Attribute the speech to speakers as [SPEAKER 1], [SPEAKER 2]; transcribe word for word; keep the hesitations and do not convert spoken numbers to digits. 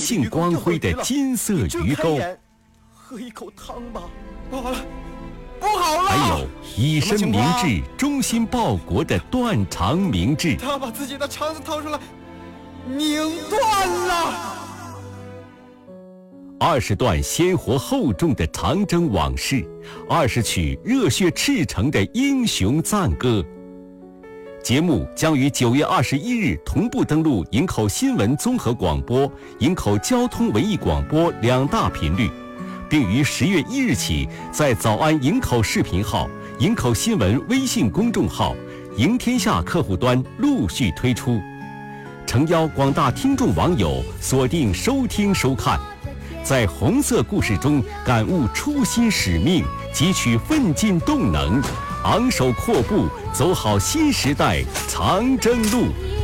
[SPEAKER 1] 性光辉的金色鱼钩。
[SPEAKER 2] 喝一口汤吧。不好了，不好了！
[SPEAKER 1] 还有以身明志、忠心报国的断肠明志。
[SPEAKER 2] 他把自己的肠子掏出来，拧断了。
[SPEAKER 1] 二十段鲜活厚重的长征往事，二十曲热血赤诚的英雄赞歌。节目将于九月二十一日同步登陆营口新闻综合广播、营口交通文艺广播两大频率，并于十月一日起在早安营口视频号、营口新闻微信公众号、营天下客户端陆续推出，诚邀广大听众网友锁定收听收看，在红色故事中感悟初心使命，汲取奋进动能，昂首阔步走好新时代长征路。